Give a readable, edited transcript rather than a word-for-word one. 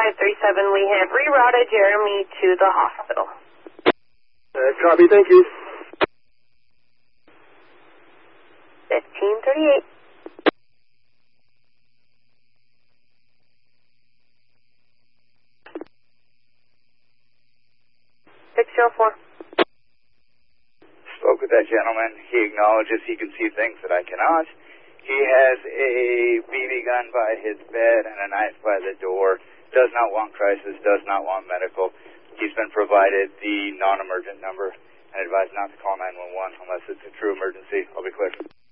537, we have rerouted Jeremy to the hospital. Copy, thank you. 1538. 604. Spoke with that gentleman. He acknowledges he can see things that I cannot. He has a BB gun by his bed and a knife by the door. Does not want crisis, does not want medical. He's been provided the non-emergent number and advised not to call 911 unless it's a true emergency. I'll be clear.